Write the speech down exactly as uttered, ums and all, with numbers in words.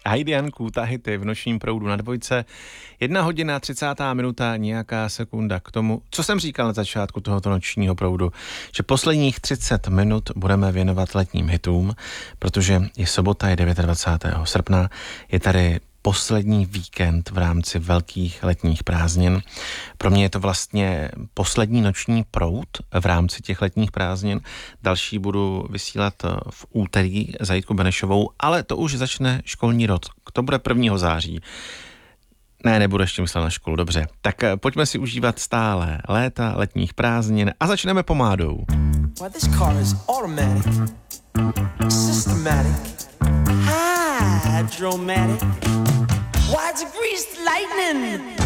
Heidi Jan Kůta hity v nočním proudu na dvojce. Jedna hodina, třicátá minuta, nějaká sekunda k tomu, co jsem říkal na začátku tohoto nočního proudu, že posledních třicet minut budeme věnovat letním hitům, protože je sobota, je dvacátého devátého srpna, je tady poslední víkend v rámci velkých letních prázdnin. Pro mě je to vlastně poslední noční proud v rámci těch letních prázdnin. Další budu vysílat v úterý za Jitku Benešovou, ale to už začne školní rok. To bude prvního září. Ne, nebudu ještě myslet na školu, dobře. Tak pojďme si užívat stále léta, letních prázdnin a začneme pomádou. Well, this car is automatic, systematic, hydromatic. Why, it's greased lightning.